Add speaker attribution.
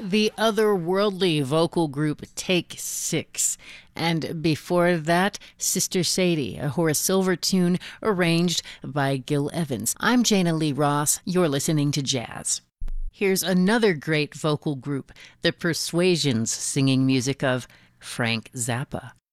Speaker 1: the otherworldly vocal group Take Six. And before that, Sister Sadie, a Horace Silver tune arranged by Gil Evans. I'm Jana Lee Ross. You're listening to Jazz. Here's another great vocal group, the Persuasions, singing music of Frank Zappa.